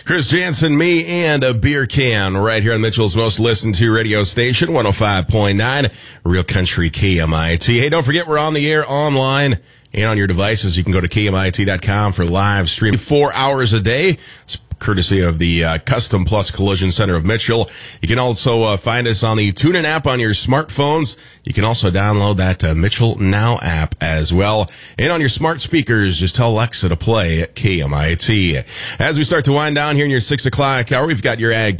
Chris Jansen, me, and a beer can right here on Mitchell's most listened to radio station, 105.9, Real Country KMIT. Hey, don't forget we're on the air online and on your devices. You can go to KMIT.com for live stream 4 hours a day. It's courtesy of the Custom Plus Collision Center of Mitchell. You can also find us on the TuneIn app on your smartphones. You can also download that Mitchell Now app as well. And on your smart speakers, just tell Alexa to play at KMIT. As we start to wind down here in your 6 o'clock hour, we've got your Ag